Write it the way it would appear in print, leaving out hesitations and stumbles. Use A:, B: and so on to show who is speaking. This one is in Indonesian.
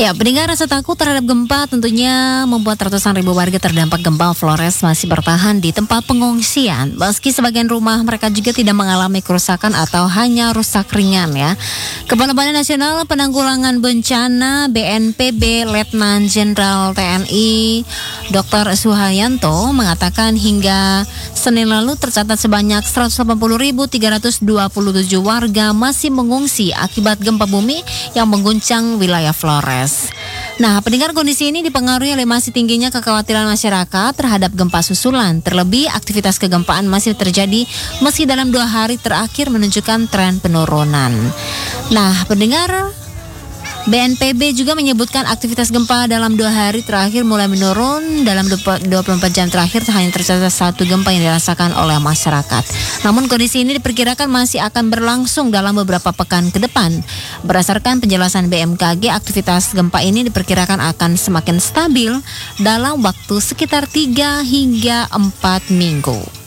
A: Ya, pendengar, rasa takut terhadap gempa tentunya membuat ratusan ribu warga terdampak gempa Flores masih bertahan di tempat pengungsian. Meski sebagian rumah mereka juga tidak mengalami kerusakan atau hanya rusak ringan ya. Kepala Badan Nasional Penanggulangan Bencana BNPB Letnan Jenderal TNI Dr. Suhayanto mengatakan hingga Senin lalu tercatat sebanyak 180.327 warga masih mengungsi akibat gempa bumi yang mengguncang wilayah Flores. Nah, pendengar, kondisi ini dipengaruhi oleh masih tingginya kekhawatiran masyarakat terhadap gempa susulan. Terlebih, aktivitas kegempaan masih terjadi meski dalam 2 hari terakhir menunjukkan tren penurunan. Nah, pendengar, BNPB juga menyebutkan aktivitas gempa dalam 2 hari terakhir mulai menurun. Dalam 24 jam terakhir hanya tercatat 1 gempa yang dirasakan oleh masyarakat. Namun kondisi ini diperkirakan masih akan berlangsung dalam beberapa pekan ke depan. Berdasarkan penjelasan BMKG, aktivitas gempa ini diperkirakan akan semakin stabil dalam waktu sekitar 3 hingga 4 minggu.